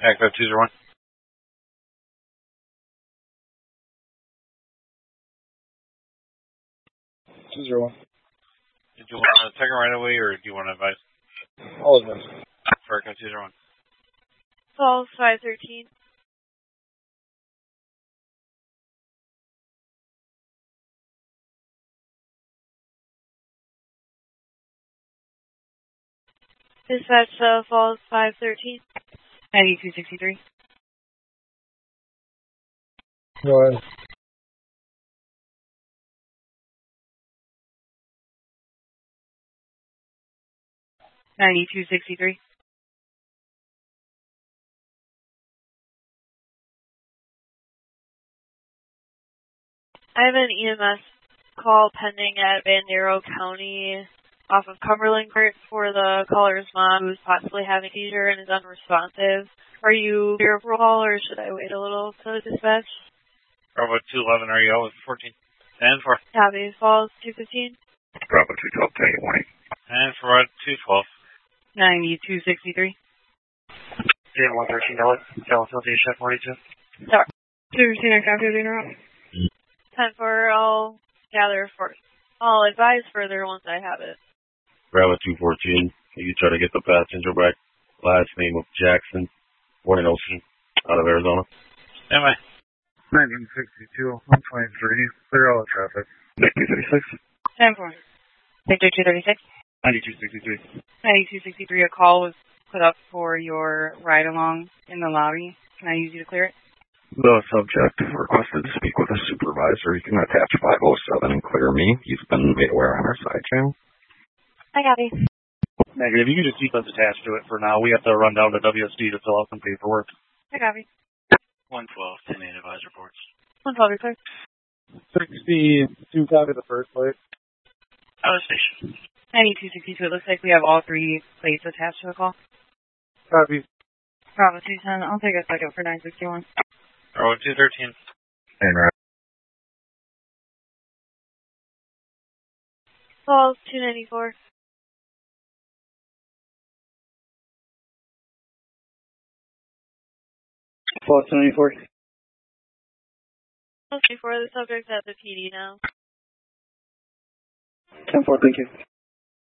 Echo 201. 201. Did you want to take it right away, or do you want to advise? All of them. For Echo 201. Falls 513. Dispatch Falls 513. 9263. Go ahead. $92.63. I have an EMS call pending at Bandero County off of Cumberland Court for the caller's mom who's possibly having a seizure and is unresponsive. Are you clear for a call, or should I wait a little to dispatch? Bravo 211, are you out with 14? And for Copy. Falls 215. Bravo 212, take it, warning. And for 212. 9263. Jam 113, Philadelphia, Chef 42. Sorry. 213, I copy the interrupt. 10-4, I'll gather for. I'll advise further once I have it. Bravo 214, you try to get the passenger back. Last name of Jackson, born in Ocean, out of Arizona. Am I? 1962, 123, clear all the traffic. 1936. 10-4. Victor 236. 9263. 9263, a call was put up for your ride-along in the lobby. Can I use you to clear it? The subject requested to speak with a supervisor. You can attach 507 and clear me. He's been made aware on our side channel. I copy. Negative. You can just keep us attached to it for now. We have to run down to WSD to fill out some paperwork. I copy. 112, 10 advise reports. 112, clear. 62, copy the first plate. Out of station. 9262, it looks like we have all three plates attached to the call. Copy. Bravo 210, I'll take a second for 961. Bravo 213. And right. Falls 294. Falls 294. Falls 294, the subject's at the PD now. 10-4, thank you.